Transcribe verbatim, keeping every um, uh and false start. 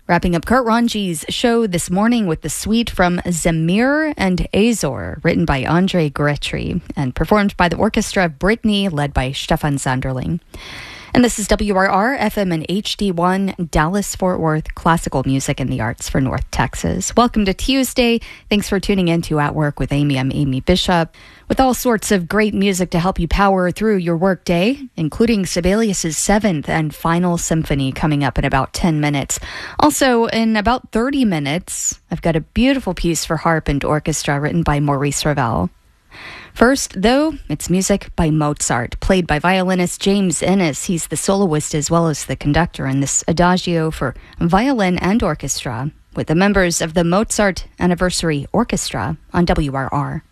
Wrapping up Kurt Ranji's show this morning with the suite from Zamir and Azor, written by Andre Gretry and performed by the orchestra of Brittany, led by Stefan Sanderling. And this is W R R F M and H D one, Dallas-Fort Worth, classical music and the arts for North Texas. Welcome to Tuesday. Thanks for tuning in to At Work with Amy. I'm Amy Bishop, with all sorts of great music to help you power through your workday, including Sibelius's seventh and final symphony coming up in about ten minutes. Also, in about thirty minutes, I've got a beautiful piece for harp and orchestra written by Maurice Ravel. First, though, it's music by Mozart, played by violinist James Innes. He's the soloist as well as the conductor in this adagio for violin and orchestra with the members of the Mozart Anniversary Orchestra on W R R.